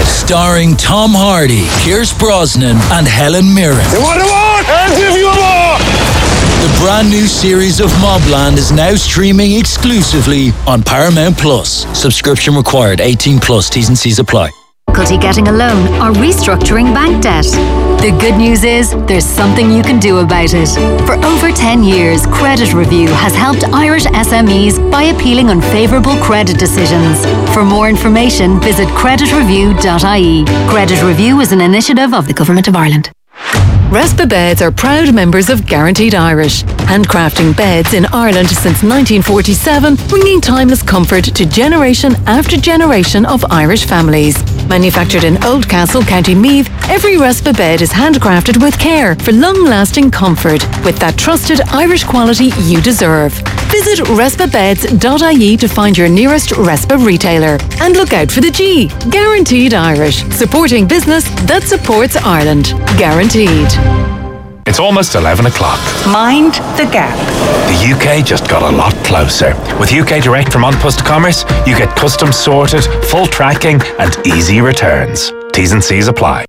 Starring Tom Hardy, Pierce Brosnan and Helen Mirren. What do you want? I'll give you more! The brand new series of Mobland is now streaming exclusively on Paramount Plus. Subscription required. 18 plus. T's and C's apply. Difficulty getting a loan or restructuring bank debt? The good news is there's something you can do about it. For over 10 years, Credit Review has helped Irish SMEs by appealing unfavourable credit decisions. For more information, visit creditreview.ie. Credit Review is an initiative of the Government of Ireland. Respa Beds are proud members of Guaranteed Irish, handcrafting beds in Ireland since 1947, bringing timeless comfort to generation after generation of Irish families. Manufactured in Oldcastle, County Meath, every Respa bed is handcrafted with care for long-lasting comfort, with that trusted Irish quality you deserve. Visit respabeds.ie to find your nearest Respa retailer. And look out for the G, Guaranteed Irish, supporting business that supports Ireland. Guaranteed. It's almost 11 o'clock. Mind the gap. The UK just got a lot closer. With UK Direct from An Post Commerce, you get customs sorted, full tracking and easy returns. T's and C's apply.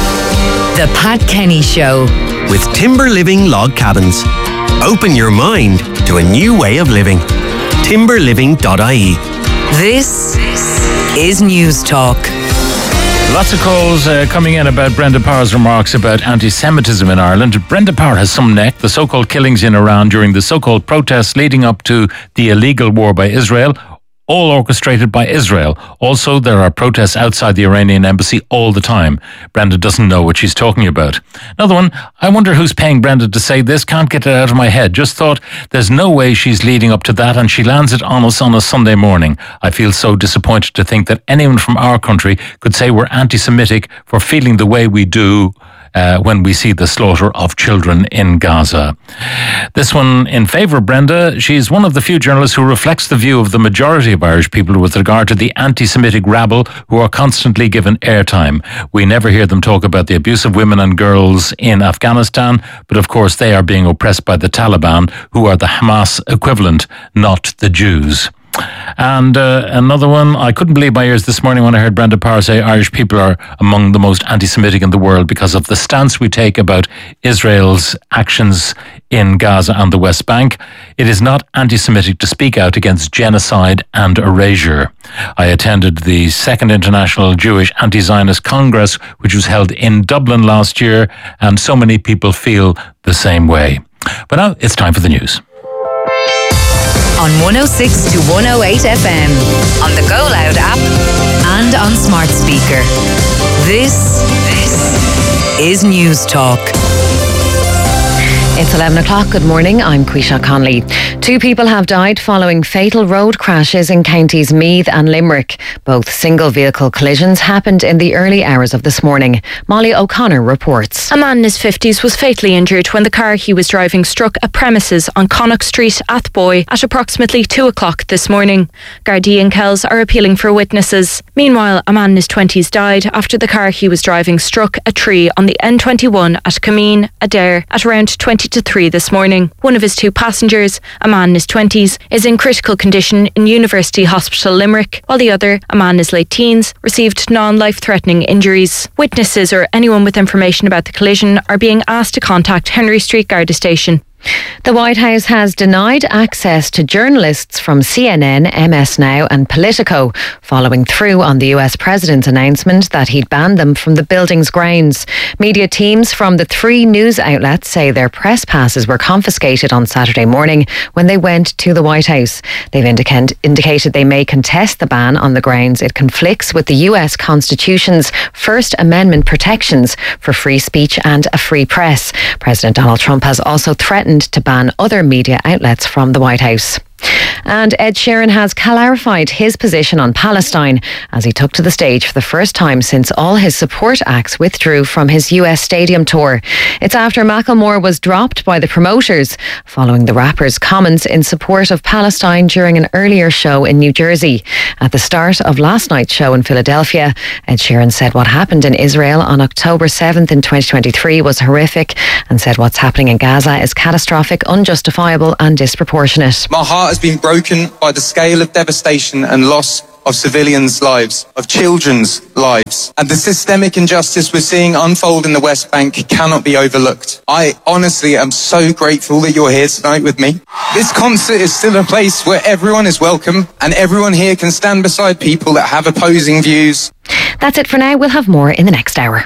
The Pat Kenny Show. With Timber Living Log Cabins. Open your mind to a new way of living. timberliving.ie. This is News Talk. Lots of calls coming in about Brenda Power's remarks about anti-Semitism in Ireland. Brenda Power has some neck. The so-called killings in Iran during the so-called protests leading up to the illegal war by Israel, all orchestrated by Israel. Also, there are protests outside the Iranian embassy all the time. Brenda doesn't know what she's talking about. Another one, I wonder who's paying Brenda to say this. Can't get it out of my head. Just thought there's no way she's leading up to that, and she lands it on us on a Sunday morning. I feel so disappointed to think that anyone from our country could say we're anti-Semitic for feeling the way we do when we see the slaughter of children in Gaza. This one in favour of Brenda. She's one of the few journalists who reflects the view of the majority of Irish people with regard to the anti-Semitic rabble who are constantly given airtime. We never hear them talk about the abuse of women and girls in Afghanistan, but of course they are being oppressed by the Taliban, who are the Hamas equivalent, not the Jews. And another one, I couldn't believe my ears this morning when I heard Brenda Power say Irish people are among the most anti-Semitic in the world because of the stance we take about Israel's actions in Gaza and the West Bank. It is not anti-Semitic to speak out against genocide and erasure. I attended the Second International Jewish Anti-Zionist Congress, which was held in Dublin last year, and so many people feel the same way. But now it's time for the news. On 106 to 108 FM, on the Go Loud app, and on smart speaker. This is News Talk. It's 11 o'clock. Good morning. I'm Quisha Conley. 2 people have died following fatal road crashes in counties Meath and Limerick. Both single vehicle collisions happened in the early hours of this morning. Molly O'Connor reports. A man in his 50s was fatally injured when the car he was driving struck a premises on Connacht Street, Athboy, at approximately 2 o'clock this morning. Gardaí and Kells are appealing for witnesses. Meanwhile, a man in his 20s died after the car he was driving struck a tree on the N21 at Cameen, Adair, at around 20 to 3 this morning. One of his 2 passengers, a man in his 20s, is in critical condition in University Hospital Limerick, while the other, a man in his late teens, received non-life-threatening injuries. Witnesses or anyone with information about the collision are being asked to contact Henry Street Garda Station. The White House has denied access to journalists from CNN, MS Now and Politico, following through on the US president's announcement that he'd banned them from the building's grounds. Media teams from the 3 news outlets say their press passes were confiscated on Saturday morning when they went to the White House. They've indicated they may contest the ban on the grounds it conflicts with the US Constitution's First Amendment protections for free speech and a free press. President Donald Trump has also threatened to ban other media outlets from the White House. And Ed Sheeran has clarified his position on Palestine as he took to the stage for the first time since all his support acts withdrew from his US stadium tour. It's after Macklemore was dropped by the promoters following the rapper's comments in support of Palestine during an earlier show in New Jersey. At the start of last night's show in Philadelphia, Ed Sheeran said what happened in Israel on October 7th in 2023 was horrific and said what's happening in Gaza is catastrophic, unjustifiable and disproportionate. My heart has been broken by the scale of devastation and loss of civilians' lives, of children's lives. And the systemic injustice we're seeing unfold in the West Bank cannot be overlooked. I honestly am so grateful that you're here tonight with me. This concert is still a place where everyone is welcome and everyone here can stand beside people that have opposing views. That's it for now. We'll have more in the next hour.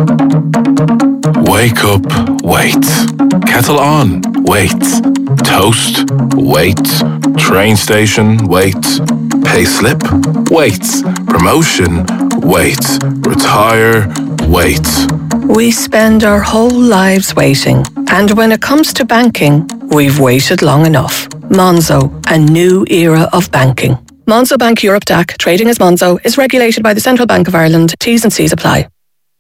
Wake up, wait. Kettle on, wait. Toast, wait. Train station, wait. Pay slip, wait. Promotion, wait. Retire, wait. We spend our whole lives waiting. And when it comes to banking, we've waited long enough. Monzo, a new era of banking. Monzo Bank Europe DAC, trading as Monzo, is regulated by the Central Bank of Ireland. T's and C's apply.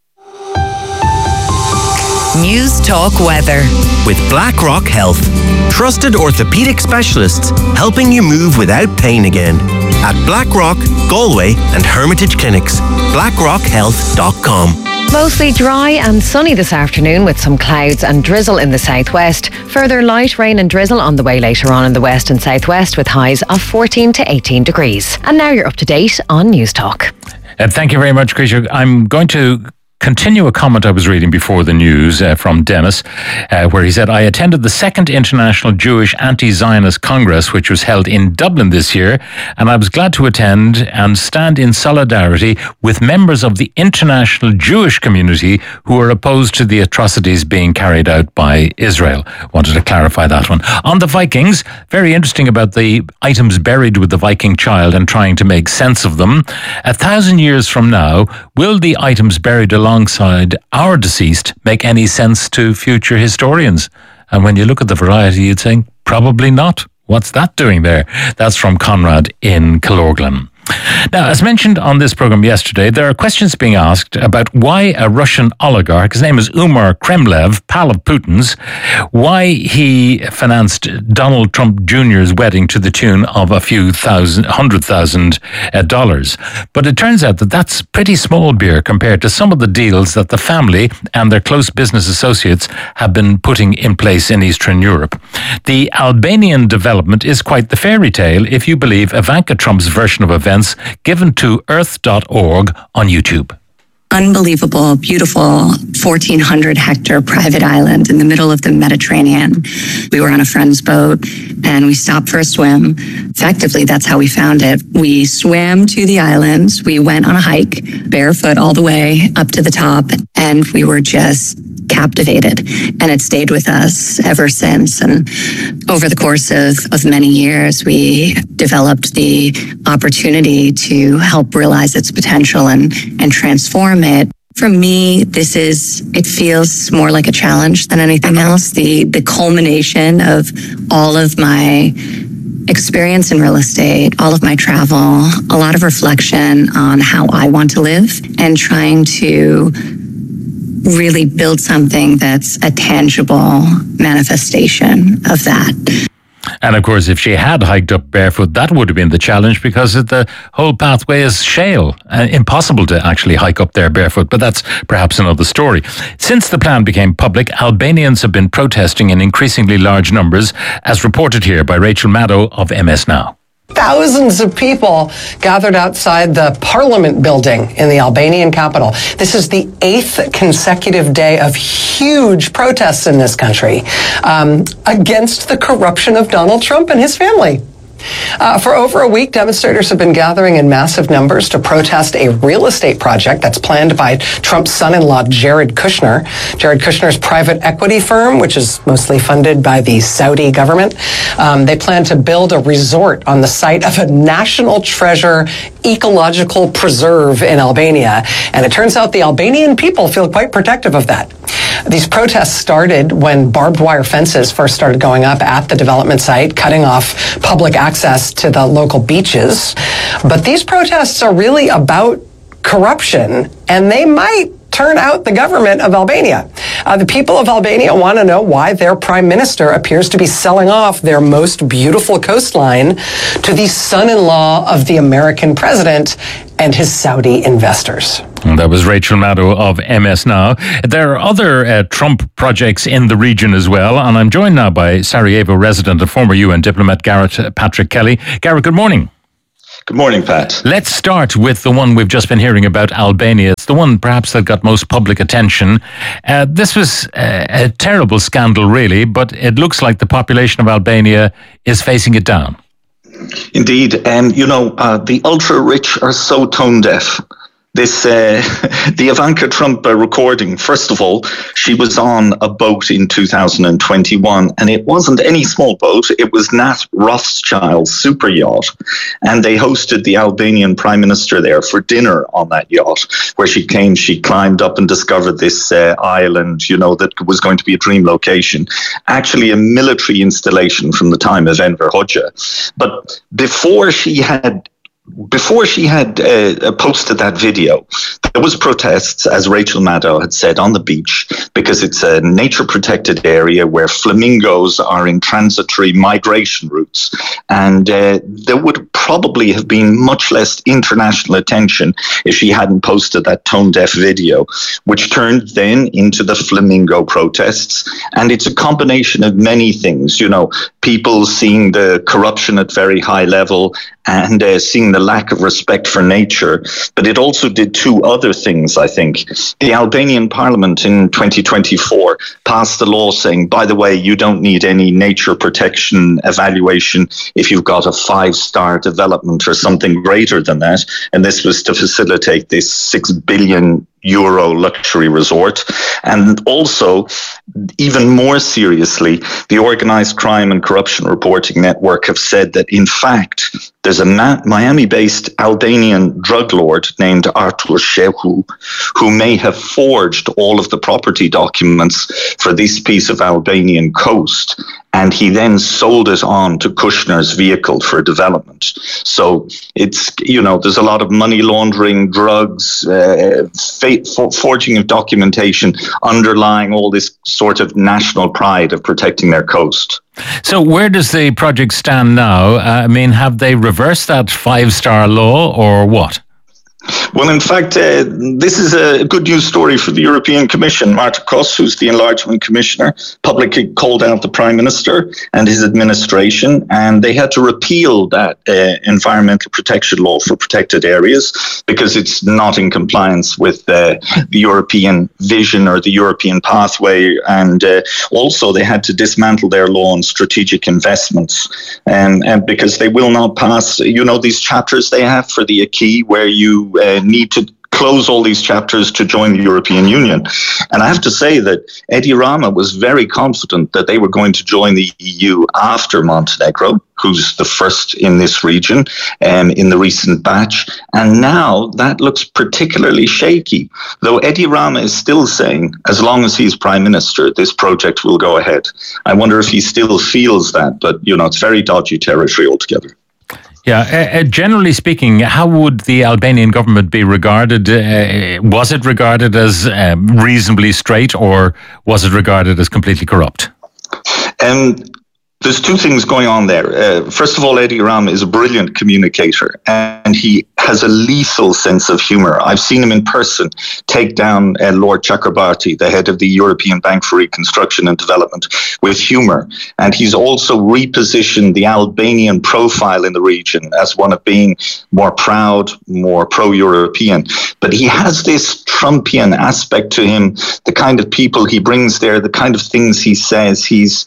News Talk Weather. With BlackRock Health. Trusted orthopedic specialists helping you move without pain again. At BlackRock, Galway and Hermitage Clinics. BlackRockHealth.com. Mostly dry and sunny this afternoon with some clouds and drizzle in the southwest. Further light rain and drizzle on the way later on in the west and southwest with highs of 14 to 18 degrees. And now you're up to date on News Talk. Thank you very much, Krisha. I'm going to continue a comment I was reading before the news from Dennis, where he said, I attended the second International Jewish Anti-Zionist Congress, which was held in Dublin this year, and I was glad to attend and stand in solidarity with members of the international Jewish community who are opposed to the atrocities being carried out by Israel. Wanted to clarify that one. On the Vikings, very interesting about the items buried with the Viking child and trying to make sense of them. 1,000 years from now, will the items buried alongside our deceased make any sense to future historians? And when you look at the variety, you'd think, probably not. What's that doing there? That's from Conrad in Killorglin. Now, as mentioned on this program yesterday, there are questions being asked about why a Russian oligarch, his name is Umar Kremlev, pal of Putin's, why he financed Donald Trump Jr.'s wedding to the tune of a few $100,000. But it turns out that that's pretty small beer compared to some of the deals that the family and their close business associates have been putting in place in Eastern Europe. The Albanian development is quite the fairy tale if you believe Ivanka Trump's version of events given to earth.org on YouTube. Unbelievable, beautiful 1,400 hectare private island in the middle of the Mediterranean. We were on a friend's boat and we stopped for a swim. Effectively, that's how we found it. We swam to the island. We went on a hike, barefoot all the way up to the top, and we were just captivated. And it stayed with us ever since. And over the course of many years, we developed the opportunity to help realize its potential and transform it. For me, it feels more like a challenge than anything else. The culmination of all of my experience in real estate, all of my travel, a lot of reflection on how I want to live and trying to really build something that's a tangible manifestation of that. And of course, if she had hiked up barefoot, that would have been the challenge because the whole pathway is shale. Impossible to actually hike up there barefoot, but that's perhaps another story. Since the plan became public, Albanians have been protesting in increasingly large numbers, as reported here by Rachel Maddow of MS Now. Thousands of people gathered outside the Parliament building in the Albanian capital. This is the 8th consecutive day of huge protests in this country against the corruption of Donald Trump and his family. For over a week, demonstrators have been gathering in massive numbers to protest a real estate project that's planned by Trump's son-in-law, Jared Kushner. Jared Kushner's private equity firm, which is mostly funded by the Saudi government. They plan to build a resort on the site of a national treasure ecological preserve in Albania. And it turns out the Albanian people feel quite protective of that. These protests started when barbed wire fences first started going up at the development site, cutting off public access to the local beaches. But these protests are really about corruption, and they might turn out the government of Albania. The people of Albania want to know why their prime minister appears to be selling off their most beautiful coastline to the son-in-law of the American president and his Saudi investors. And that was Rachel Maddow of MS Now. There are other Trump projects in the region as well, and I'm joined now by Sarajevo resident and former UN diplomat Garrett Patrick Kelly. Garrett, good morning. Good morning, Pat. Let's start with the one we've just been hearing about, Albania. It's the one perhaps that got most public attention. This was a terrible scandal, really, but it looks like the population of Albania is facing it down. Indeed. The ultra-rich are so tone-deaf. The Ivanka Trump recording, first of all, she was on a boat in 2021, and it wasn't any small boat. It was Nat Rothschild's super yacht, and they hosted the Albanian prime minister there for dinner on that yacht, where she climbed up and discovered this island, that was going to be a dream location, actually a military installation from the time of Enver Hoxha. But before she had posted that video, there was protests, as Rachel Maddow had said, on the beach, because it's a nature-protected area where flamingos are in transitory migration routes. And there would probably have been much less international attention if she hadn't posted that tone-deaf video, which turned then into the flamingo protests. And it's a combination of many things, people seeing the corruption at very high level and seeing the lack of respect for nature. But it also did two other things, I think. The Albanian Parliament in 2024 passed a law saying, by the way, you don't need any nature protection evaluation if you've got a 5-star development or something greater than that. And this was to facilitate this €6 billion luxury resort. And also, even more seriously, the Organized Crime and Corruption Reporting Network have said that, in fact, there's a Miami-based Albanian drug lord named Artur Shehu who may have forged all of the property documents for this piece of Albanian coast, and he then sold it on to Kushner's vehicle for development. So it's, there's a lot of money laundering, drugs, forging of documentation underlying all this sort of national pride of protecting their coast. So where does the project stand now? Have they reversed that 5-star law or what? Well, in fact, this is a good news story for the European Commission. Marta Kos, who's the Enlargement Commissioner, publicly called out the Prime Minister and his administration, and they had to repeal that environmental protection law for protected areas because it's not in compliance with the European vision or the European pathway. And also they had to dismantle their law on strategic investments, and because they will not pass, these chapters they have for the acquis where you need to close all these chapters to join the European Union. And I have to say that Edi Rama was very confident that they were going to join the EU after Montenegro, who's the first in this region in the recent batch. And now that looks particularly shaky, though Edi Rama is still saying, as long as he's Prime Minister, this project will go ahead. I wonder if he still feels that, but, it's very dodgy territory altogether. Yeah, generally speaking, how would the Albanian government be regarded? Was it regarded as reasonably straight, or was it regarded as completely corrupt? There's two things going on there. First of all, Edi Rama is a brilliant communicator, and he has a lethal sense of humor. I've seen him in person take down Lord Chakrabarti, the head of the European Bank for Reconstruction and Development, with humor. And he's also repositioned the Albanian profile in the region as one of being more proud, more pro-European. But he has this Trumpian aspect to him, the kind of people he brings there, the kind of things he says. He's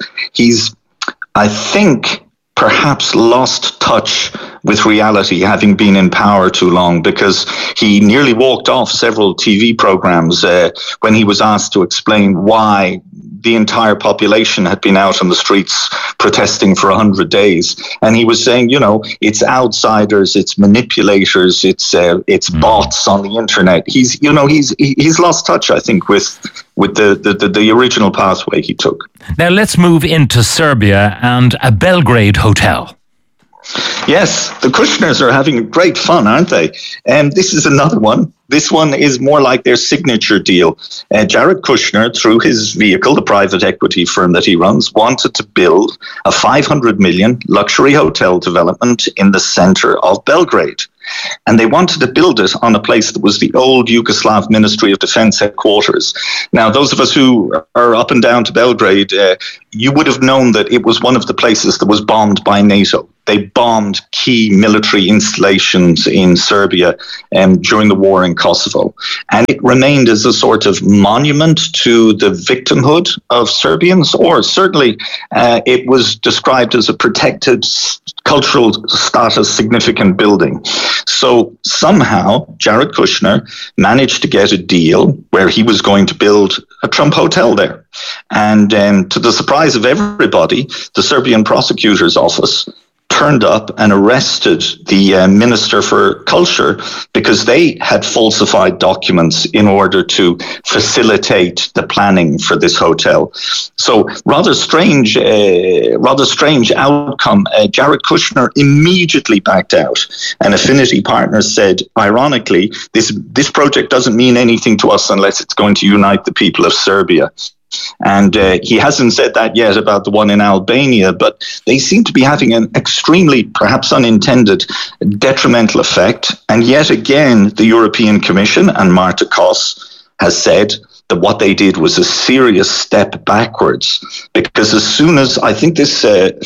I think, perhaps lost touch with reality, having been in power too long, because he nearly walked off several TV programs when he was asked to explain why the entire population had been out on the streets protesting for 100 days. And he was saying, it's outsiders, it's manipulators, it's bots on the internet. He's lost touch, I think, with the original pathway he took. Now let's move into Serbia and a Belgrade hotel. Yes, the Kushners are having great fun, aren't they? And this is another one. This one is more like their signature deal. Jared Kushner, through his vehicle, the private equity firm that he runs, wanted to build a $500 million luxury hotel development in the center of Belgrade. And they wanted to build it on a place that was the old Yugoslav Ministry of Defense headquarters. Now, those of us who are up and down to Belgrade, you would have known that it was one of the places that was bombed by NATO. They bombed key military installations in Serbia during the war in Kosovo. And it remained as a sort of monument to the victimhood of Serbians, or certainly it was described as a protected cultural status significant building. So somehow Jared Kushner managed to get a deal where he was going to build a Trump hotel there. And to the surprise of everybody, the Serbian prosecutor's office turned up and arrested the Minister for Culture because they had falsified documents in order to facilitate the planning for this hotel. So rather strange outcome. Jared Kushner immediately backed out, and Affinity Partners said, ironically, this project doesn't mean anything to us unless it's going to unite the people of Serbia. And he hasn't said that yet about the one in Albania, but they seem to be having an extremely, perhaps unintended, detrimental effect. And yet again, the European Commission and Marta Koss has said that what they did was a serious step backwards, because as soon as I think this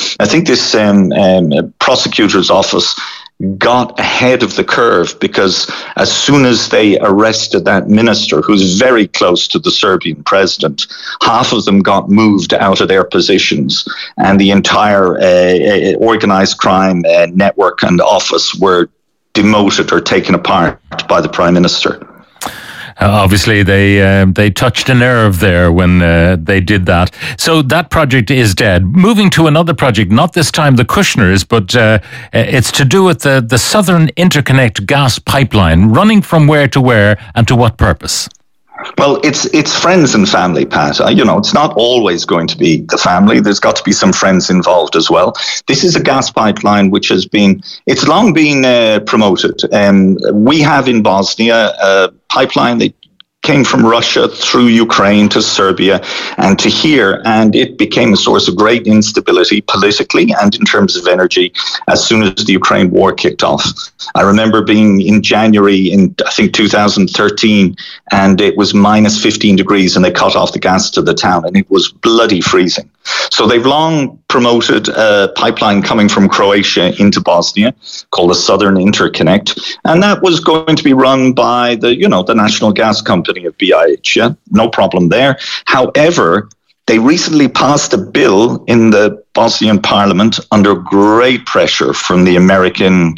prosecutor's office got ahead of the curve, because as soon as they arrested that minister, who's very close to the Serbian president, half of them got moved out of their positions, and the entire organized crime network and office were demoted or taken apart by the prime minister. Obviously, they touched a nerve there when they did that. So that project is dead. Moving to another project, not this time the Kushners, but it's to do with the Southern Interconnect gas pipeline, running from where to where and to what purpose? Well, it's friends and family, Pat. It's not always going to be the family. There's got to be some friends involved as well. This is a gas pipeline which it's long been promoted. We have in Bosnia a pipeline that came from Russia through Ukraine to Serbia and to here, and it became a source of great instability politically and in terms of energy as soon as the Ukraine war kicked off. I remember being in January in, I think, 2013, and it was minus 15 degrees and they cut off the gas to the town, and it was bloody freezing. So they've long promoted a pipeline coming from Croatia into Bosnia called the Southern Interconnect, and that was going to be run by the national gas company of BIH. Yeah, no problem there. However, they recently passed a bill in the Bosnian parliament under great pressure from the American,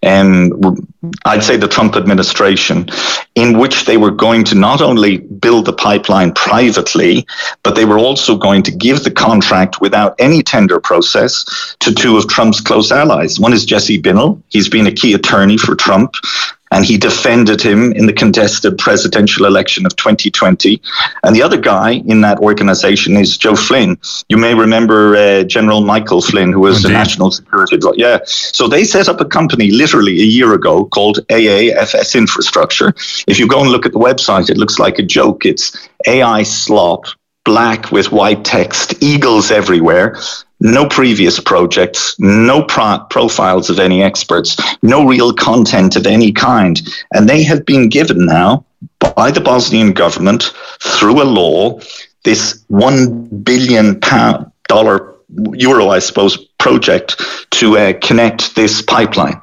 I'd say the Trump administration, in which they were going to not only build the pipeline privately, but they were also going to give the contract without any tender process to two of Trump's close allies. One is Jesse Binnall. He's been a key attorney for Trump, and he defended him in the contested presidential election of 2020. And the other guy in that organization is Joe Flynn. You may remember General Michael Flynn, who was the national security advisor. Yeah. So they set up a company literally a year ago called AAFS Infrastructure. If you go and look at the website, it looks like a joke. It's AI slop, black with white text, eagles everywhere. No previous projects, no profiles of any experts, no real content of any kind. And they have been given now by the Bosnian government through a law, this $1 billion euro, I suppose, project to connect this pipeline.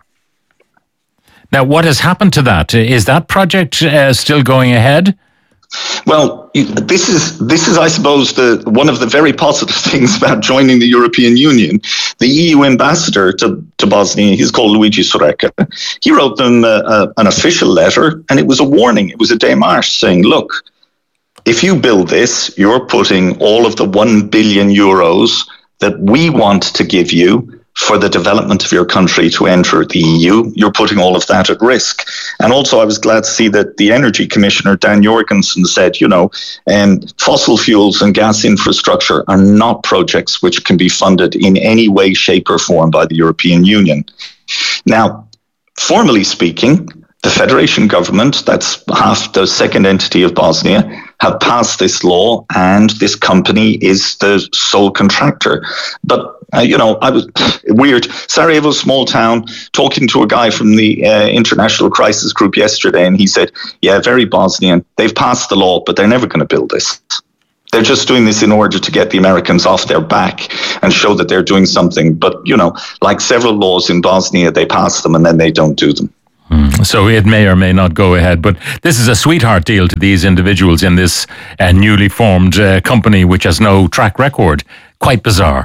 Now, what has happened to that? Is that project still going ahead? Well, this is, I suppose, one of the very positive things about joining the European Union. The EU ambassador to Bosnia, he's called Luigi Sureka. He wrote them an official letter, and it was a warning. It was a démarche saying, look, if you build this, you're putting all of the 1 billion euros that we want to give you for the development of your country to enter the EU, you're putting all of that at risk. And also, I was glad to see that the Energy Commissioner, Dan Jorgensen, said, fossil fuels and gas infrastructure are not projects which can be funded in any way, shape or form by the European Union. Now, formally speaking, the Federation government, that's half the second entity of Bosnia, have passed this law, and this company is the sole contractor. But I was weird. Sarajevo, small town, talking to a guy from the International Crisis Group yesterday, and he said, yeah, very Bosnian. They've passed the law, but they're never going to build this. They're just doing this in order to get the Americans off their back and show that they're doing something. But, like several laws in Bosnia, they pass them and then they don't do them. So it may or may not go ahead. But this is a sweetheart deal to these individuals in this newly formed company, which has no track record. Quite bizarre.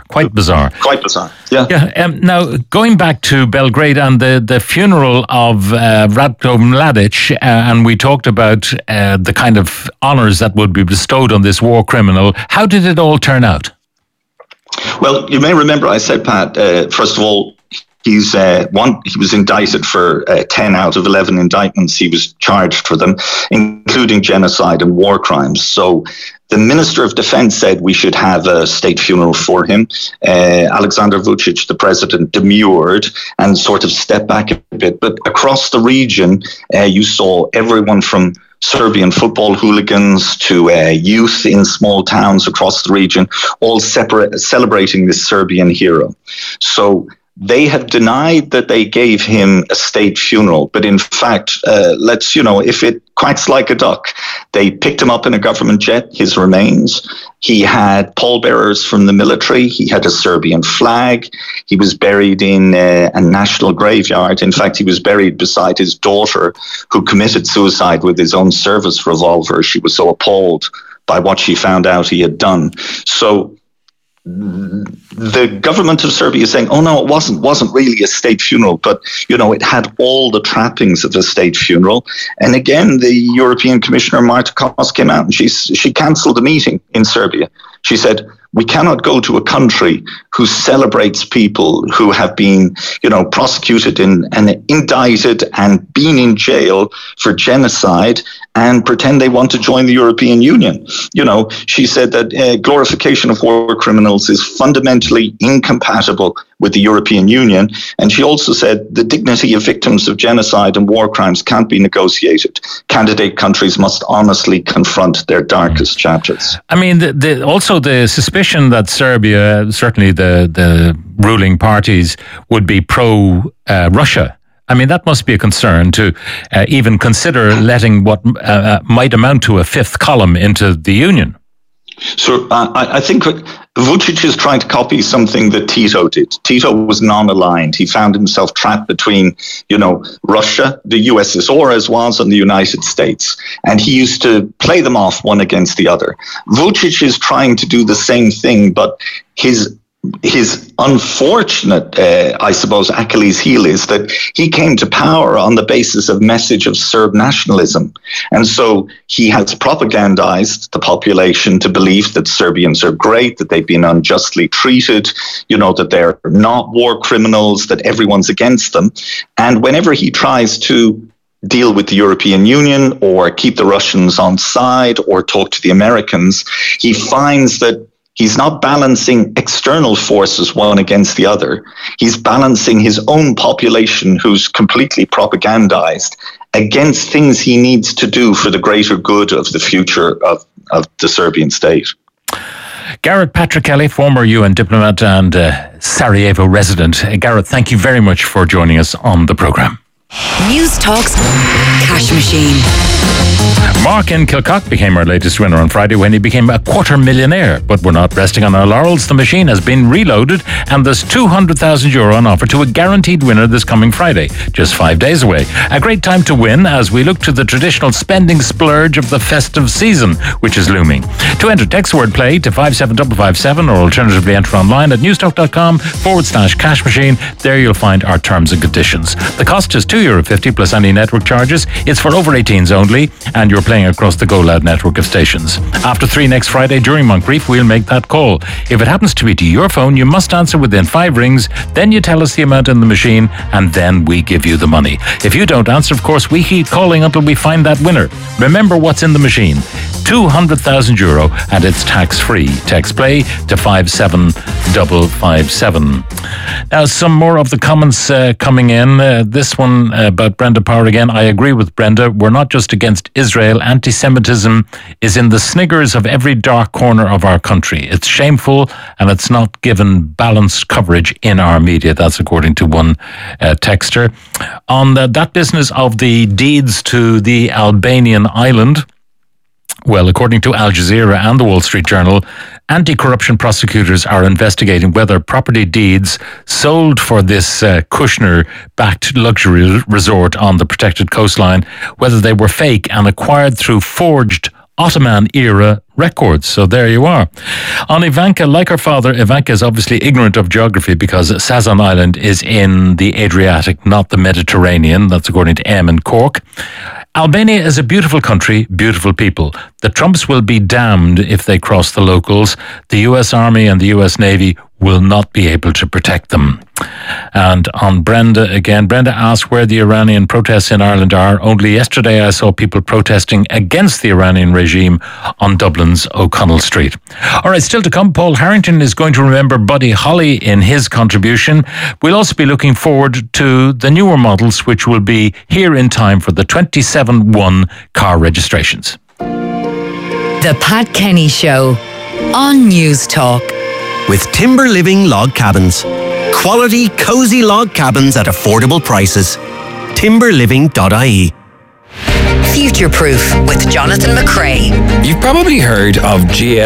Yeah. Now, going back to Belgrade and the funeral of Ratko Mladic, and we talked about the kind of honours that would be bestowed on this war criminal. How did it all turn out? Well, you may remember I said, Pat, first of all, he was indicted for 10 out of 11 indictments. He was charged for them, including genocide and war crimes. So the Minister of Defense said we should have a state funeral for him. Alexander Vučić, the president, demurred and sort of stepped back a bit. But across the region, you saw everyone from Serbian football hooligans to youth in small towns across the region, all celebrating this Serbian hero. So they have denied that they gave him a state funeral, but in fact, if it quacks like a duck, they picked him up in a government jet, his remains. He had pallbearers from the military. He had a Serbian flag. He was buried in a national graveyard. In fact, he was buried beside his daughter, who committed suicide with his own service revolver. She was so appalled by what she found out he had done. So the government of Serbia is saying, oh no, it wasn't really a state funeral, but it had all the trappings of a state funeral. And again, the European Commissioner Marta Koss came out and she cancelled the meeting in Serbia. She said, we cannot go to a country who celebrates people who have been, prosecuted and indicted and been in jail for genocide and pretend they want to join the European Union. She said that glorification of war criminals is fundamentally incompatible with the European Union. And she also said the dignity of victims of genocide and war crimes can't be negotiated. Candidate countries must honestly confront their darkest chapters. I mean, also the suspicion that Serbia, certainly the ruling parties, would be pro-Russia. I mean, that must be a concern to even consider letting what might amount to a fifth column into the Union. So I think Vučić is trying to copy something that Tito did. Tito was non-aligned. He found himself trapped between, Russia, the USSR as was, and the United States. And he used to play them off one against the other. Vučić is trying to do the same thing, but his unfortunate, Achilles heel is that he came to power on the basis of message of Serb nationalism. And so he has propagandized the population to believe that Serbians are great, that they've been unjustly treated, that they're not war criminals, that everyone's against them. And whenever he tries to deal with the European Union or keep the Russians on side or talk to the Americans, he finds that he's not balancing external forces one against the other. He's balancing his own population, who's completely propagandized, against things he needs to do for the greater good of the future of the Serbian state. Garrett Patricelli, former UN diplomat and Sarajevo resident. Garrett, thank you very much for joining us on the programme. News Talks Cash Machine. Mark in Kilcock became our latest winner on Friday when he became a quarter millionaire. But we're not resting on our laurels. The machine has been reloaded and there's €200,000 on offer to a guaranteed winner this coming Friday, just 5 days away. A great time to win as we look to the traditional spending splurge of the festive season, which is looming. To enter, text word play to 57557 or alternatively enter online at newstalk.com/cash machine. There you'll find our terms and conditions. The cost is €2.50 plus any network charges. It's for over 18s only, and you're playing across the Go Loud network of stations. After 3 next Friday during Moncrief, we'll make that call. If it happens to be to your phone, you must answer within 5 rings. Then you tell us the amount in the machine, and then we give you the money. If you don't answer, of course, we keep calling until we find that winner. Remember what's in the machine. €200,000 and it's tax-free. Text play to 57557. Now, some more of the comments coming in. This one about Brenda Power again. I agree with Brenda. We're not just against Israel. Anti-Semitism is in the sniggers of every dark corner of our country. It's shameful and it's not given balanced coverage in our media. That's according to one texter. On that business of the deeds to the Albanian island, well, according to Al Jazeera and the Wall Street Journal, anti-corruption prosecutors are investigating whether property deeds sold for this Kushner-backed luxury resort on the protected coastline, whether they were fake and acquired through forged Ottoman-era records. So there you are. On Ivanka, like her father, Ivanka is obviously ignorant of geography because Sazan Island is in the Adriatic, not the Mediterranean. That's according to M in Cork. Albania is a beautiful country, beautiful people. The Trumps will be damned if they cross the locals. The US Army and the US Navy will not be able to protect them. And on Brenda again, Brenda asked where the Iranian protests in Ireland are. Only yesterday I saw people protesting against the Iranian regime on Dublin's O'Connell Street. All right, still to come, Paul Harrington is going to remember Buddy Holly in his contribution. We'll also be looking forward to the newer models, which will be here in time for the 27-1 car registrations. The Pat Kenny Show on News Talk. With Timber Living Log Cabins. Quality, cosy log cabins at affordable prices. Timberliving.ie. Future Proof with Jonathan McCrae. You've probably heard of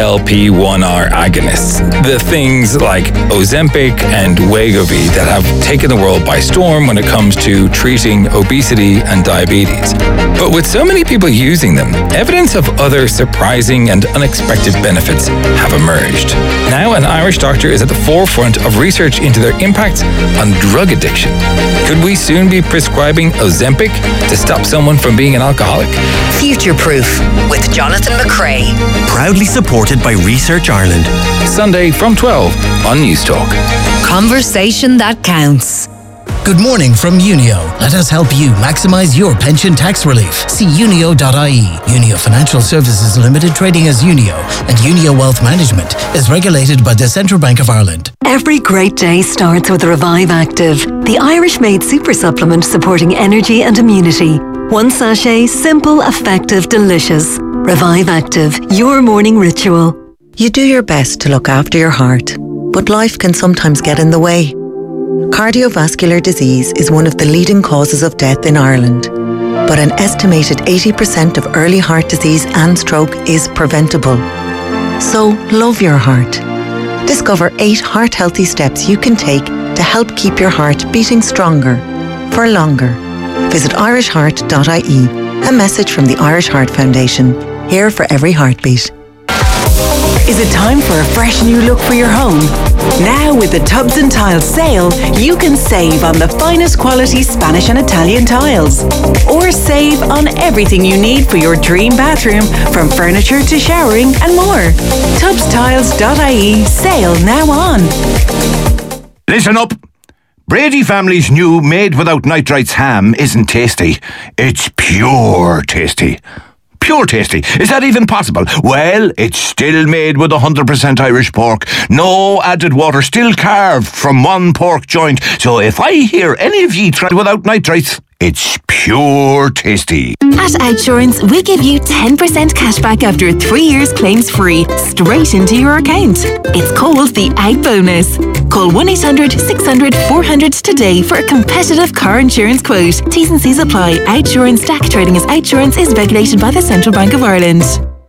GLP-1R agonists, the things like Ozempic and Wegovy that have taken the world by storm when it comes to treating obesity and diabetes. But with so many people using them, evidence of other surprising and unexpected benefits have emerged. Now an Irish doctor is at the forefront of research into their impact on drug addiction. Could we soon be prescribing Ozempic to stop someone from being an alcoholic? Future Proof with Jonathan McCrae. Proudly supported by Research Ireland. Sunday from 12 on News Talk. Conversation that counts. Good morning from Unio. Let us help you maximise your pension tax relief. See unio.ie. Unio Financial Services Limited, trading as Unio, and Unio Wealth Management is regulated by the Central Bank of Ireland. Every great day starts with Revive Active, the Irish-made super supplement supporting energy and immunity. One sachet, simple, effective, delicious. Revive Active, your morning ritual. You do your best to look after your heart, but life can sometimes get in the way. Cardiovascular disease is one of the leading causes of death in Ireland, but an estimated 80% of early heart disease and stroke is preventable. So, love your heart. Discover 8 heart-healthy steps you can take to help keep your heart beating stronger, for longer. Visit irishheart.ie. A message from the Irish Heart Foundation, here for every heartbeat. Is it time for a fresh new look for your home? Now with the Tubs and Tiles sale, you can save on the finest quality Spanish and Italian tiles. Or save on everything you need for your dream bathroom, from furniture to showering and more. Tubstiles.ie, sale now on. Listen up. Brady family's new made without nitrites ham isn't tasty. It's pure tasty. Pure tasty. Is that even possible? Well, it's still made with 100% Irish pork. No added water, still carved from one pork joint. So if I hear any of ye try without nitrites, it's pure tasty. At Outsurance, we give you 10% cashback after 3 years claims free, straight into your account. It's called the Out Bonus. Call 1-800-600-400 today for a competitive car insurance quote. T's and C's apply. Outsurance DAC trading as Outsurance is regulated by the Central Bank of Ireland.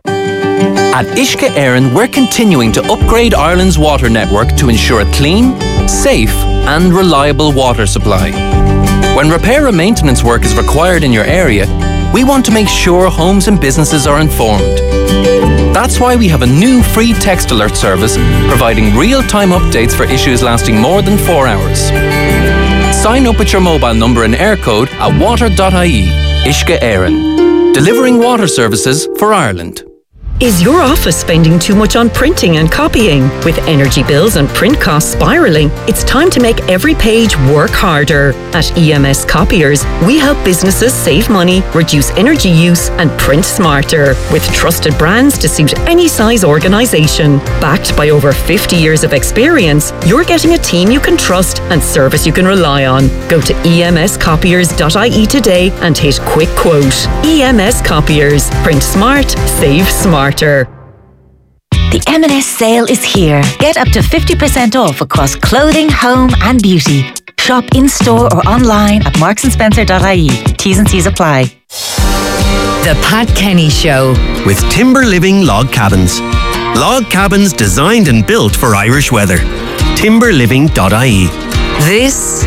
At Uisce Éireann, we're continuing to upgrade Ireland's water network to ensure a clean, safe and reliable water supply. When repair and maintenance work is required in your area, we want to make sure homes and businesses are informed. That's why we have a new free text alert service providing real-time updates for issues lasting more than 4 hours. Sign up with your mobile number and air code at water.ie. Uisce Éireann, delivering water services for Ireland. Is your office spending too much on printing and copying? With energy bills and print costs spiralling, it's time to make every page work harder. At EMS Copiers, we help businesses save money, reduce energy use, and print smarter. With trusted brands to suit any size organisation. Backed by over 50 years of experience, you're getting a team you can trust and service you can rely on. Go to emscopiers.ie today and hit quick quote. EMS Copiers. Print smart, save smarter. The M&S sale is here. Get up to 50% off across clothing, home and beauty. Shop in-store or online at marksandspencer.ie. T's and C's apply. The Pat Kenny Show. With Timber Living Log Cabins. Log cabins designed and built for Irish weather. Timberliving.ie. This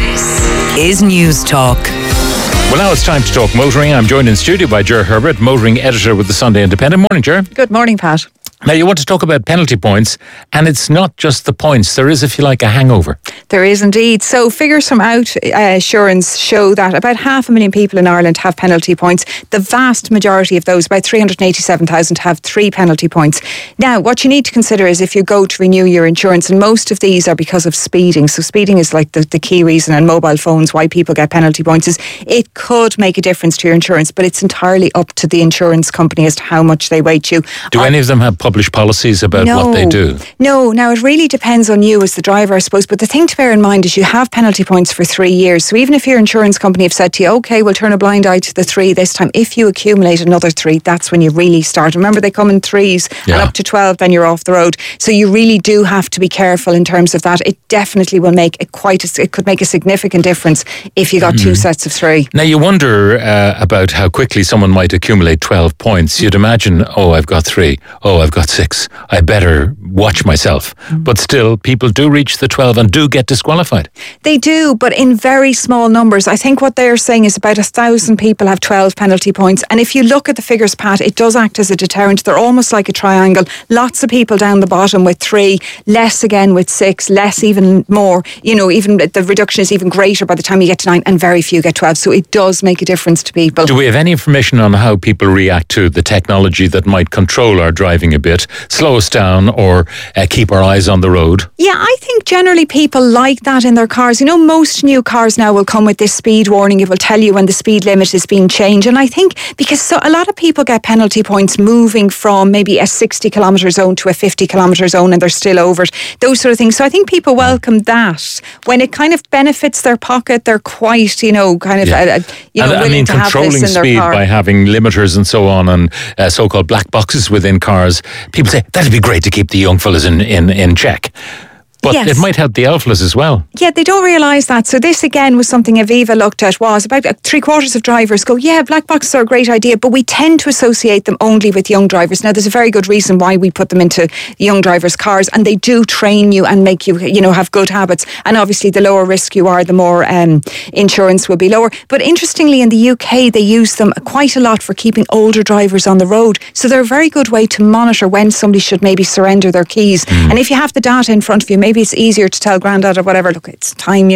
is News Talk. Well, now it's time to talk motoring. I'm joined in studio by Ger Herbert, motoring editor with the Sunday Independent. Morning, Ger. Good morning, Pat. Now, you want to talk about penalty points, and it's not just the points. There is, if you like, a hangover. There is indeed. So figures from Outsurance show that about 500,000 people in Ireland have penalty points. The vast majority of those, about 387,000, have 3 penalty points. Now, what you need to consider is if you go to renew your insurance, and most of these are because of speeding. So speeding is like the key reason, and mobile phones, why people get penalty points, is it could make a difference to your insurance, but it's entirely up to the insurance company as to how much they weight you. Do any of them have published policies about what they do? No. Now, it really depends on you as the driver, I suppose. But the thing to bear in mind is you have penalty points for 3 years. So even if your insurance company have said to you, OK, we'll turn a blind eye to the 3 this time, if you accumulate another 3, that's when you really start. Remember, they come in 3s and up to 12, then you're off the road. So you really do have to be careful in terms of that. It definitely will make it could make a significant difference if you got 2 sets of 3. Now, you wonder about how quickly someone might accumulate 12 points. You'd imagine, I've got 3. I've got 6. I better watch myself. But still, people do reach the 12 and do get disqualified. They do, but in very small numbers. I think what they're saying is about 1,000 people have 12 penalty points. And if you look at the figures, Pat, it does act as a deterrent. They're almost like a triangle. Lots of people down the bottom with 3, less again with 6, less even more. Even the reduction is even greater by the time you get to 9, and very few get 12. So it does make a difference to people. Do we have any information on how people react to the technology that might control our driving a bit, slow us down, or keep our eyes on the road? Yeah, I think generally people like that in their cars. Most new cars now will come with this speed warning. It will tell you when the speed limit is being changed. And I think because a lot of people get penalty points moving from maybe a 60 kilometre zone to a 50 kilometre zone, and they're still over it, those sort of things. So I think people welcome that. When it kind of benefits their pocket, they're quite, willing to have controlling this in their speed car. by having limiters and so on, and so-called black boxes within cars. People say, that'd be great to keep the young fellas in check. But Yes. it might help the alpha as well. Yeah, they don't realise that. So this again was something Aviva looked at, was about 3/4 of drivers go, yeah, black boxes are a great idea, but we tend to associate them only with young drivers. Now, there's a very good reason why we put them into young drivers' cars, and they do train you and make you, have good habits. And obviously, the lower risk you are, the more insurance will be lower. But interestingly, in the UK, they use them quite a lot for keeping older drivers on the road. So they're a very good way to monitor when somebody should maybe surrender their keys. And if you have the data in front of you, maybe it's easier to tell Grandad or whatever, look, it's time,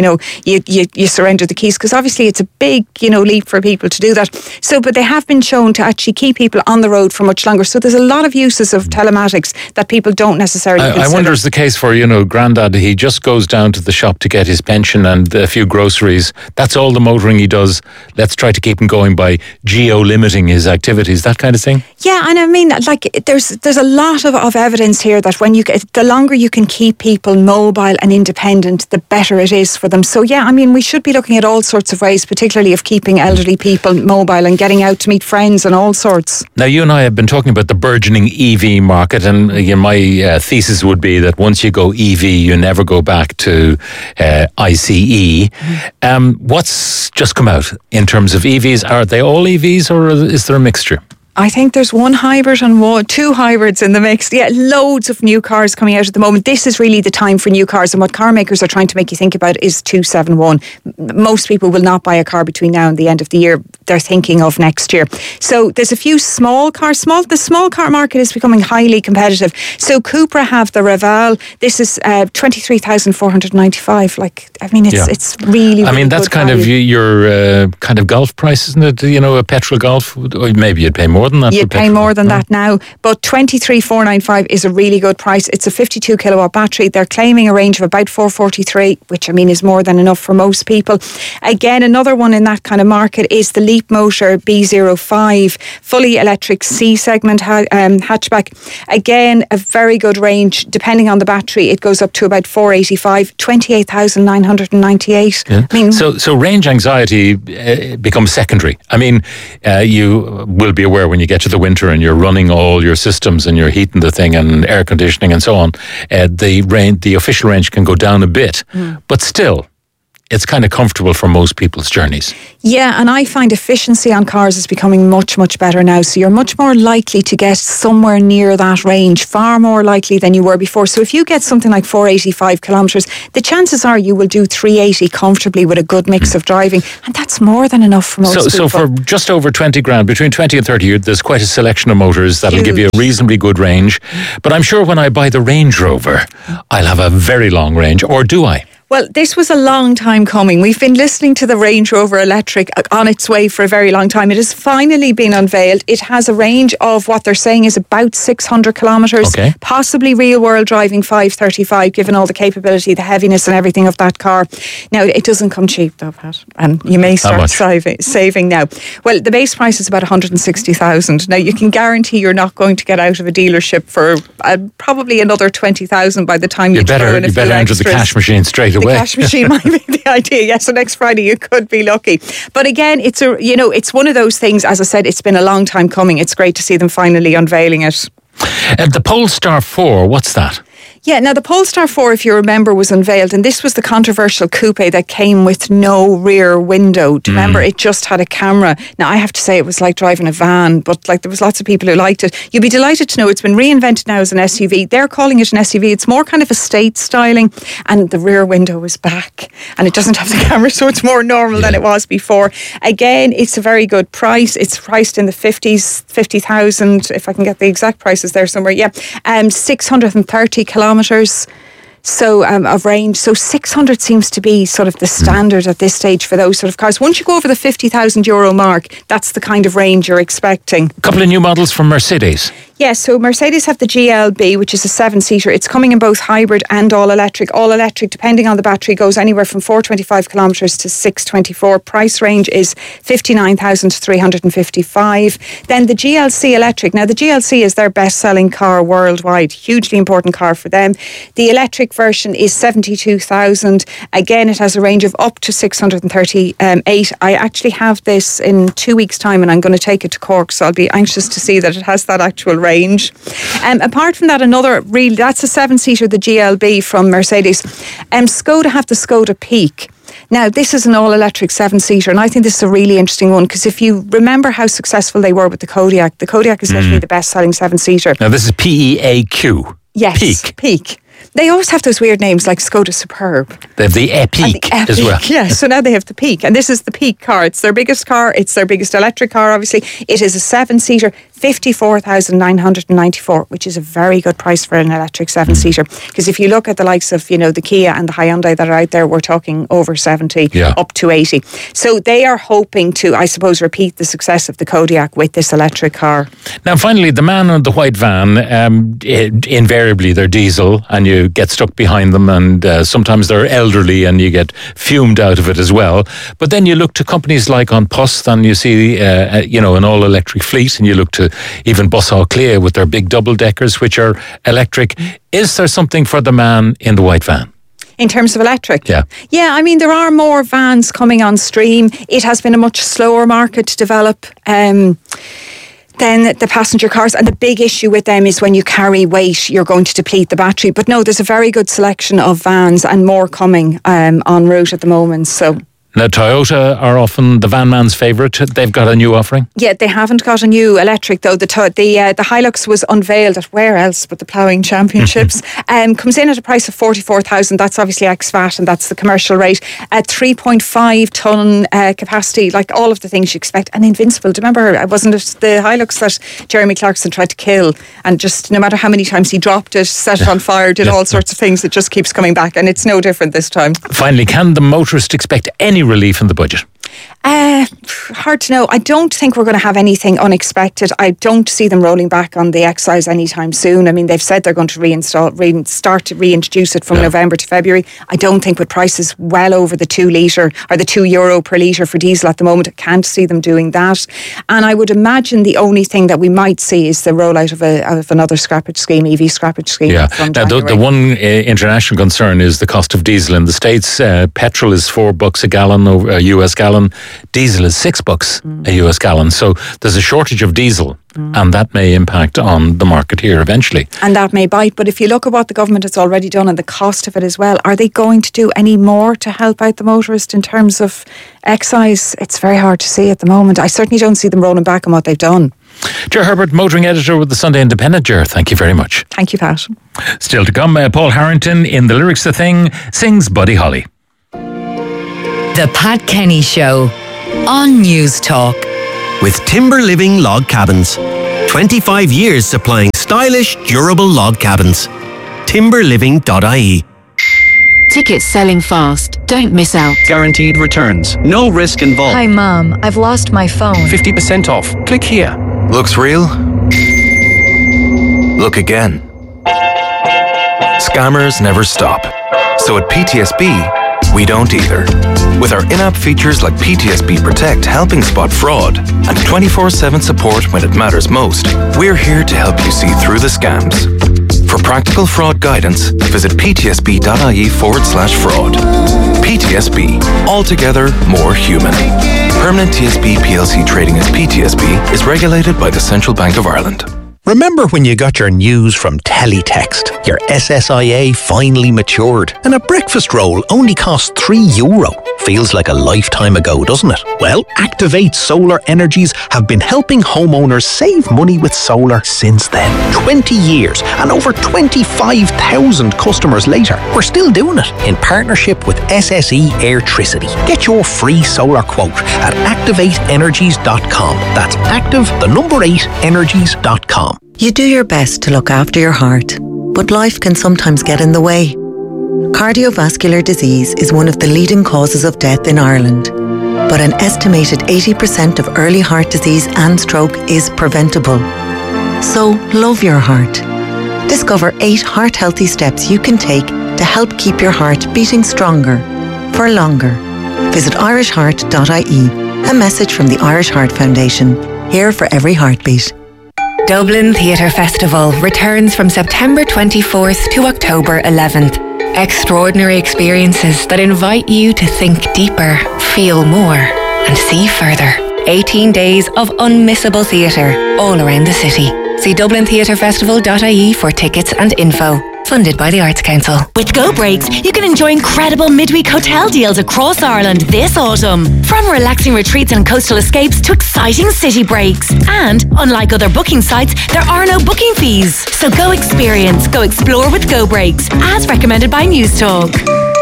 you surrender the keys, because obviously it's a big, leap for people to do that. So, but they have been shown to actually keep people on the road for much longer. So there's a lot of uses of telematics that people don't necessarily consider. I wonder, is the case for, Grandad, he just goes down to the shop to get his pension and a few groceries. That's all the motoring he does. Let's try to keep him going by geo-limiting his activities, that kind of thing? Yeah, and I mean, there's a lot of evidence here that when the longer you can keep people mobile and independent, the better it is for them. So yeah, I mean, we should be looking at all sorts of ways, particularly of keeping elderly people mobile and getting out to meet friends and all sorts. Now, you and I have been talking about the burgeoning EV market, and my thesis would be that once you go EV, you never go back to ICE. What's just come out in terms of EVs? Are they all EVs, or is there a mixture? I think there's one hybrid and two hybrids in the mix. Yeah, loads of new cars coming out at the moment. This is really the time for new cars, and what car makers are trying to make you think about is 271. Most people will not buy a car between now and the end of the year. they're thinking of next year. So there's a few small cars. The small car market is becoming highly competitive. So Cupra have the Raval. This is 23,495. It's really. I mean, that's kind of your kind of Golf price, isn't it? A petrol Golf. Or maybe you'd pay more than that. You'd pay more than that now, but 23,495 is a really good price. It's a 52 kilowatt battery. They're claiming a range of about 443, which is more than enough for most people. Again, another one in that kind of market is the Leapmotor B05 fully electric C segment hatchback. Again, a very good range. Depending on the battery, it goes up to about 485, 28,998. Yeah. So range anxiety becomes secondary. You will be aware when you get to the winter and you're running all your systems and you're heating the thing and air conditioning and so on, the official range can go down a bit, but still, it's kind of comfortable for most people's journeys. Yeah, and I find efficiency on cars is becoming much, much better now. So you're much more likely to get somewhere near that range, far more likely than you were before. So if you get something like 485 kilometres, the chances are you will do 380 comfortably with a good mix of driving. And that's more than enough for most people. So for just over 20 grand, between 20 and 30, there's quite a selection of motors that'll give you a reasonably good range. But I'm sure when I buy the Range Rover, I'll have a very long range, or do I? Well, this was a long time coming. We've been listening to the Range Rover Electric on its way for a very long time. It has finally been unveiled. It has a range of what they're saying is about 600 kilometres, possibly real-world driving 535, given all the capability, the heaviness and everything of that car. Now, it doesn't come cheap, though, Pat, and you may start saving now. Well, the base price is about 160,000. Now, you can guarantee you're not going to get out of a dealership for probably another 20,000 by the time you throw in a few extras. You better enter the cash machine straight away. The cash machine might be the idea. Yes, so next Friday you could be lucky. But again, it's one of those things. As I said, it's been a long time coming. It's great to see them finally unveiling it. The Polestar 4, what's that? Yeah, now the Polestar 4, if you remember, was unveiled, and this was the controversial coupe that came with no rear window. Do you remember? It just had a camera. Now, I have to say it was like driving a van, but there was lots of people who liked it. You'll be delighted to know it's been reinvented now as an SUV. They're calling it an SUV. It's more kind of estate styling, and the rear window is back, and it doesn't have the camera, so it's more normal than it was before. Again, it's a very good price. It's priced in the 50,000, if I can get the exact prices there somewhere. Yeah, 630 kilometres. So of range. So 600 seems to be sort of the standard at this stage for those sort of cars. Once you go over the €50,000 mark, that's the kind of range you're expecting. A couple of new models from Mercedes. Yes, so Mercedes have the GLB, which is a 7-seater. It's coming in both hybrid and all-electric. All-electric, depending on the battery, goes anywhere from 425 kilometres to 624. Price range is 59,355. Then the GLC electric. Now, the GLC is their best-selling car worldwide. Hugely important car for them. The electric version is 72,000. Again, it has a range of up to 638. I actually have this in 2 weeks' time, and I'm going to take it to Cork, so I'll be anxious to see that it has that actual range. Apart from that, that's a 7-seater, the GLB from Mercedes. Skoda have the Skoda Peak. Now, this is an all-electric 7-seater, and I think this is a really interesting one, because if you remember how successful they were with the Kodiaq is literally the best-selling 7-seater. Now, this is PEAQ. Yes, Peak. They always have those weird names like Skoda Superb. They have the Epiq as well. Yeah, so now they have the Peak, and this is the Peak car. It's their biggest car. It's their biggest electric car, obviously. It is a 7-seater, 54,994, which is a very good price for an electric 7-seater. Because if you look at the likes of, the Kia and the Hyundai that are out there, we're talking over 70, up to 80. So they are hoping to, I suppose, repeat the success of the Kodiaq with this electric car. Now, finally, the man in the white van, invariably they're diesel, and you get stuck behind them, and sometimes they're elderly and you get fumed out of it as well. But then you look to companies like An Post and you see, an all-electric fleet, and you look to even Bus Á Clia with their big double-deckers, which are electric. Is there something for the man in the white van? In terms of electric? Yeah. Yeah, I mean, there are more vans coming on stream. It has been a much slower market to develop than the passenger cars, and the big issue with them is when you carry weight, you're going to deplete the battery. But no, there's a very good selection of vans and more coming en route at the moment. So Now, Toyota are often the van man's favourite. They've got a new offering. Yeah, they haven't got a new electric though. The Hilux was unveiled at where else but the Ploughing Championships. Comes in at a price of 44,000. That's obviously ex-VAT, and that's the commercial rate. 3.5 tonne capacity, like all of the things you expect. And invincible. Do you remember? Wasn't it the Hilux that Jeremy Clarkson tried to kill? And just no matter how many times he dropped it, set it on fire, did all sorts of things, it just keeps coming back. And it's no different this time. Finally, can the motorist expect any relief in the budget? Hard to know. I don't think we're going to have anything unexpected. I don't see them rolling back on the excise anytime soon. I mean, they've said they're going to start to reintroduce it from November to February. I don't think with prices well over the €2 or the €2 per litre for diesel at the moment, I can't see them doing that. And I would imagine the only thing that we might see is the rollout of another scrappage scheme, EV scrappage scheme. Yeah. Now, the one international concern is the cost of diesel in the States. Petrol is $4 a gallon, a US gallon. Diesel is $6 a US gallon. So there's a shortage of diesel, and that may impact on the market here eventually. And that may bite. But if you look at what the government has already done and the cost of it as well, are they going to do any more to help out the motorist in terms of excise? It's very hard to see at the moment. I certainly don't see them rolling back on what they've done. Ger Herbert, motoring editor with the Sunday Independent. Ger, thank you very much. Thank you, Pat. Still to come, Paul Harrington in the lyrics of the thing sings Buddy Holly. The Pat Kenny Show on News Talk. With Timber Living Log Cabins. 25 years supplying stylish, durable log cabins. Timberliving.ie. Tickets selling fast. Don't miss out. Guaranteed returns. No risk involved. Hi, Mom. I've lost my phone. 50% off. Click here. Looks real? Look again. Scammers never stop. So at PTSB, we don't either. With our in-app features like PTSB Protect helping spot fraud and 24/7 support when it matters most, we're here to help you see through the scams. For practical fraud guidance, visit ptsb.ie/fraud. PTSB, altogether more human. Permanent TSB PLC trading as PTSB is regulated by the Central Bank of Ireland. Remember when you got your news from Teletext? Your SSIA finally matured and a breakfast roll only cost €3. Feels like a lifetime ago, doesn't it? Well, Activate Solar Energies have been helping homeowners save money with solar since then. 20 years and over 25,000 customers later. We're still doing it in partnership with SSE Airtricity. Get your free solar quote at activateenergies.com. That's active8energies.com. You do your best to look after your heart, but life can sometimes get in the way. Cardiovascular disease is one of the leading causes of death in Ireland, but an estimated 80% of early heart disease and stroke is preventable. So love your heart. Discover 8 heart-healthy steps you can take to help keep your heart beating stronger for longer. Visit irishheart.ie. A message from the Irish Heart Foundation, here for every heartbeat. Dublin Theatre Festival returns from September 24th to October 11th. Extraordinary experiences that invite you to think deeper, feel more, and see further. 18 days of unmissable theatre all around the city. See dublintheatrefestival.ie for tickets and info. Funded by the Arts Council. With Go Breaks, you can enjoy incredible midweek hotel deals across Ireland this autumn. From relaxing retreats and coastal escapes to exciting city breaks. And, unlike other booking sites, there are no booking fees. So go experience, go explore with Go Breaks, as recommended by News Talk.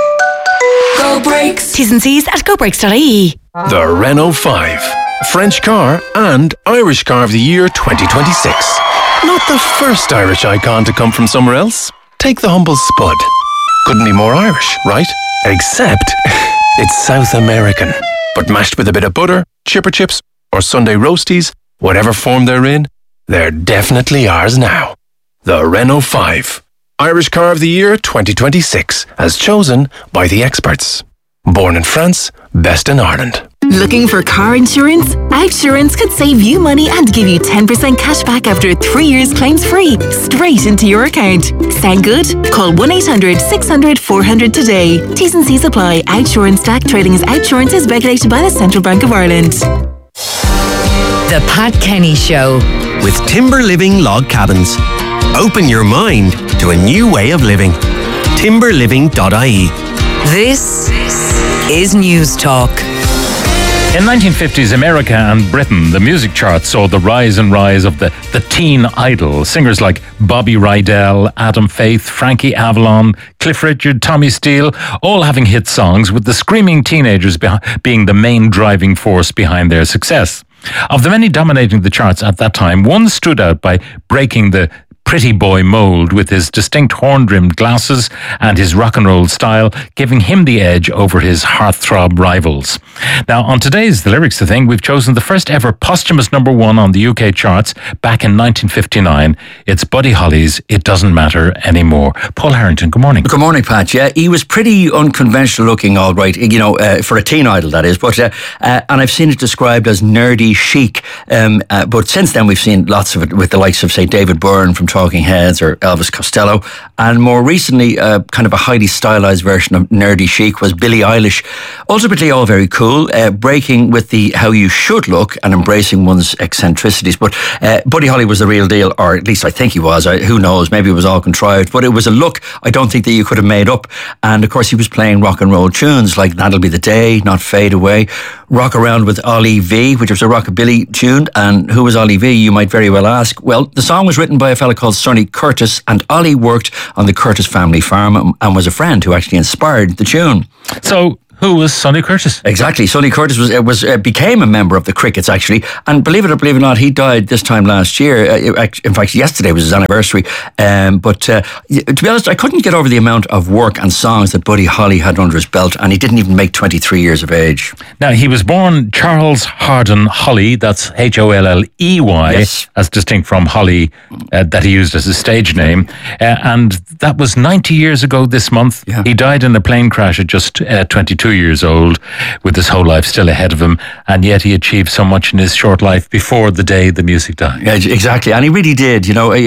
Go Breaks. T's and C's at gobreaks.ie. The Renault 5. French car and Irish Car of the Year 2026. Not the first Irish icon to come from somewhere else. Take the humble Spud. Couldn't be more Irish, right? Except it's South American. But mashed with a bit of butter, chipper chips, or Sunday roasties, whatever form they're in, they're definitely ours now. The Renault 5. Irish Car of the Year 2026, as chosen by the experts. Born in France, best in Ireland. Looking for car insurance? Outsurance could save you money and give you 10% cash back after 3 years claims free, straight into your account. Sound good? Call 1-800-600-400 today. T's and C's apply. Outsurance DAC trading as Outsurance is regulated by the Central Bank of Ireland. The Pat Kenny Show. With Timber Living Log Cabins. Open your mind to a new way of living. Timberliving.ie. This is News Talk. In 1950s America and Britain, the music charts saw the rise and rise of the teen idol. Singers like Bobby Rydell, Adam Faith, Frankie Avalon, Cliff Richard, Tommy Steele, all having hit songs, with the screaming teenagers being the main driving force behind their success. Of the many dominating the charts at that time, one stood out by breaking the pretty boy mold with his distinct horn-rimmed glasses and his rock and roll style, giving him the edge over his heartthrob rivals. Now, on today's The Lyrics The Thing, we've chosen the first ever posthumous number one on the UK charts back in 1959. It's Buddy Holly's It Doesn't Matter Anymore. Paul Harrington, good morning. Good morning, Pat. Yeah, he was pretty unconventional looking, all right, for a teen idol, that is. But and I've seen it described as nerdy chic. But since then, we've seen lots of it with the likes of, say, David Byrne from Talking Heads or Elvis Costello. And more recently, kind of a highly stylized version of nerdy chic was Billie Eilish. Ultimately, all very cool, breaking with the how you should look and embracing one's eccentricities. But Buddy Holly was the real deal, or at least I think he was. Who knows? Maybe it was all contrived. But it was a look I don't think that you could have made up. And of course, he was playing rock and roll tunes like That'll Be the Day, Not Fade Away, Rock Around with Ollie V, which was a rockabilly tune. And who was Ollie V, you might very well ask? Well, the song was written by a fella called Sonny Curtis, and Ollie worked on the Curtis family farm and was a friend who actually inspired the tune. So, who was Sonny Curtis? Exactly. Sonny Curtis became a member of the Crickets, actually. And believe it or believe it not, he died this time last year. In fact, yesterday was his anniversary. But to be honest, I couldn't get over the amount of work and songs that Buddy Holly had under his belt, and he didn't even make 23 years of age. Now, he was born Charles Hardin Holly, that's Holley, yes, as distinct from Holly that he used as his stage name. And that was 90 years ago this month. Yeah. He died in a plane crash at just 22 years old, with his whole life still ahead of him, and yet he achieved so much in his short life before the day the music died. Yeah, exactly, and he really did.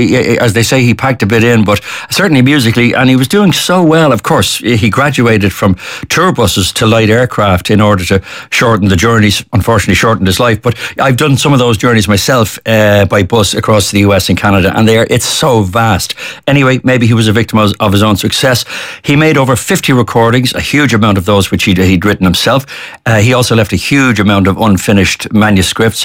As they say, he packed a bit in, but certainly musically, and he was doing so well. Of course, he graduated from tour buses to light aircraft in order to shorten the journeys. Unfortunately, shortened his life, but I've done some of those journeys myself by bus across the US and Canada, and it's so vast. Anyway, maybe he was a victim of his own success. He made over 50 recordings, a huge amount of those which he'd written himself. He also left a huge amount of unfinished manuscripts,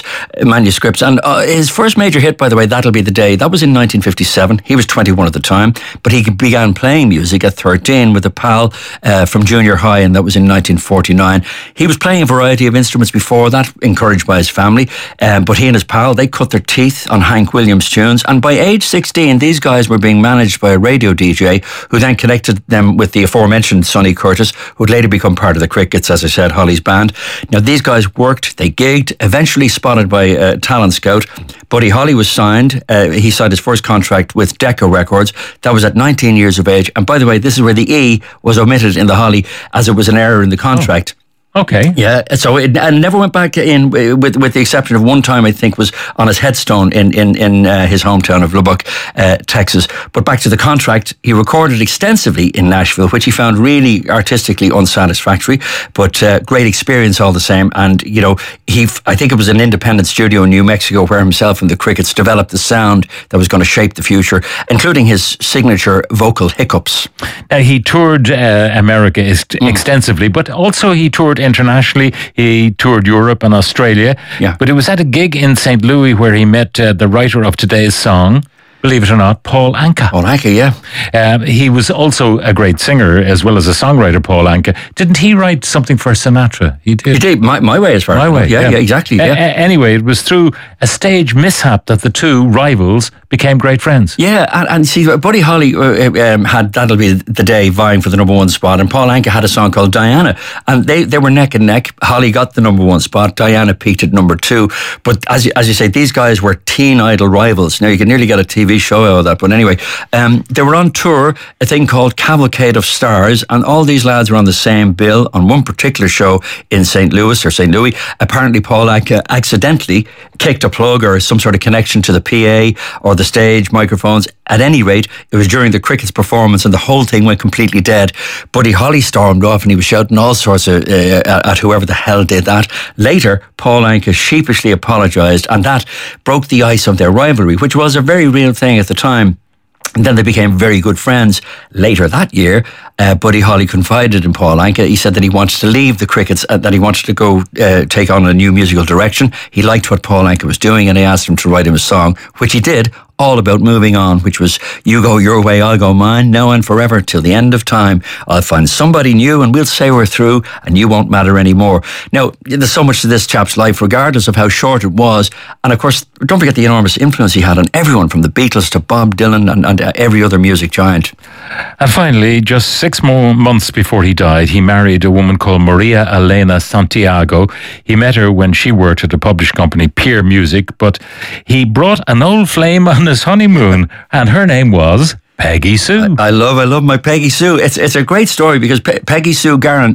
and his first major hit, by the way, That'll Be the Day, that was in 1957. He was 21 at the time, but he began playing music at 13 with a pal from junior high, and that was in 1949. He was playing a variety of instruments before that, encouraged by his family, but he and his pal, they cut their teeth on Hank Williams tunes, and by age 16, these guys were being managed by a radio DJ who then connected them with the aforementioned Sonny Curtis, who would later become part of the Crickets, as I said, Holly's band. Now, these guys worked, they gigged, eventually spotted by a talent scout. Buddy Holly was signed. He signed his first contract with Decca Records. That was at 19 years of age. And by the way, this is where the E was omitted in the Holly, as it was an error in the contract. Okay. Yeah, so it never went back in, with the exception of one time, I think, was on his headstone in his hometown of Lubbock, Texas. But back to the contract, he recorded extensively in Nashville, which he found really artistically unsatisfactory, but great experience all the same. And, I think it was an independent studio in New Mexico where himself and the Crickets developed the sound that was going to shape the future, including his signature vocal hiccups. He toured America extensively, but also he toured internationally. He toured Europe and Australia. Yeah. But it was at a gig in St. Louis where he met the writer of today's song, believe it or not, Paul Anka. Paul Anka, yeah. He was also a great singer as well as a songwriter, Paul Anka. Didn't he write something for Sinatra? He did. He did. My Way, as far as My Way. Yeah, exactly. Yeah. Anyway, it was through a stage mishap that the two rivals became great friends. Yeah, and see, Buddy Holly had That'll Be the Day vying for the number one spot, and Paul Anka had a song called Diana, and they were neck and neck. Holly got the number one spot, Diana peaked at number two. But as you say, these guys were teen idol rivals. Now, you can nearly get a TV show out of that, but anyway, they were on tour, a thing called Cavalcade of Stars, and all these lads were on the same bill on one particular show in St. Louis. Apparently, Paul Anka accidentally kicked a plug or some sort of connection to the PA or the stage microphones. At any rate, it was during the Crickets performance and the whole thing went completely dead. Buddy Holly stormed off and he was shouting all sorts of at whoever the hell did that. Later, Paul Anka sheepishly apologised, and that broke the ice of their rivalry, which was a very real thing at the time. And then they became very good friends. Later that year, Buddy Holly confided in Paul Anka. He said that he wanted to leave the Crickets, that he wanted to go take on a new musical direction. He liked what Paul Anka was doing, and he asked him to write him a song, which he did, all about moving on, which was, you go your way, I'll go mine, now and forever, till the end of time. I'll find somebody new and we'll say we're through and you won't matter anymore. Now, there's so much to this chap's life, regardless of how short it was. And of course, don't forget the enormous influence he had on everyone from the Beatles to Bob Dylan and every other music giant. And finally, just 6 more months before he died, he married a woman called Maria Elena Santiago. He met her when she worked at the publishing company Peer Music, but he brought an old flame on his honeymoon, and her name was Peggy Sue. I love my Peggy Sue. It's a great story because Peggy Sue Guerin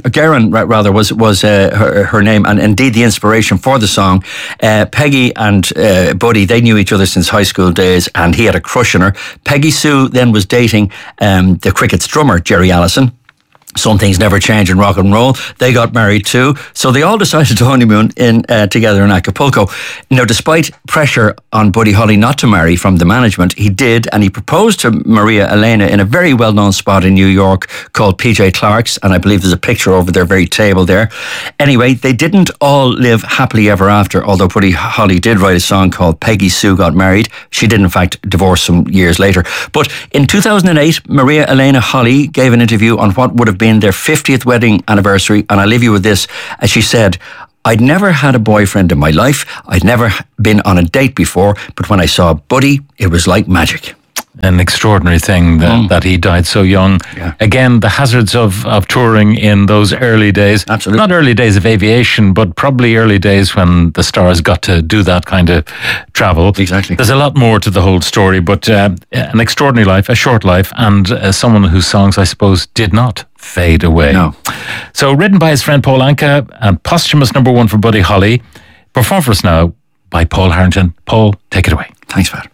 was her name, and indeed the inspiration for the song. Peggy and Buddy, they knew each other since high school days, and he had a crush on her. Peggy Sue then was dating the Crickets drummer Jerry Allison. Some things never change in rock and roll. They got married too. So they all decided to honeymoon together in Acapulco. Now, despite pressure on Buddy Holly not to marry from the management, he did, and he proposed to Maria Elena in a very well-known spot in New York called PJ Clark's, and I believe there's a picture over their very table there. Anyway, they didn't all live happily ever after, although Buddy Holly did write a song called Peggy Sue Got Married. She did, in fact, divorce some years later. But in 2008, Maria Elena Holly gave an interview on what would have been their 50th wedding anniversary, and I'll leave you with this. As she said, I'd never had a boyfriend in my life. I'd never been on a date before, but when I saw Buddy, it was like magic. An extraordinary thing that he died so young. Yeah. Again, the hazards of touring in those early days. Absolutely. Not early days of aviation, but probably early days when the stars got to do that kind of travel. Exactly. There's a lot more to the whole story, but an extraordinary life, a short life, and someone whose songs, I suppose, did not fade away. No. So, written by his friend Paul Anka and posthumous #1 for Buddy Holly, performed for us now by Paul Harrington. Paul, take it away. Thanks, Pat.